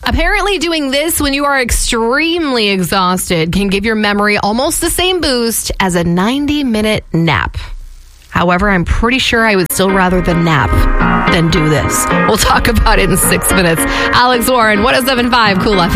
Apparently, doing this when you are extremely exhausted can give your memory almost the same boost as a 90-minute nap. However, I'm pretty sure I would still rather the nap than do this. We'll talk about it in 6 minutes. Alex Warren, 107.5 Cool FM.